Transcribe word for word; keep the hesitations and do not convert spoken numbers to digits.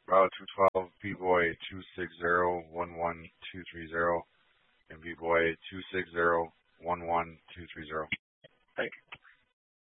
Bravo two twelve, B-Boy two six zero, one one two three zero, and B-Boy two six zero, one one two three zero. Right.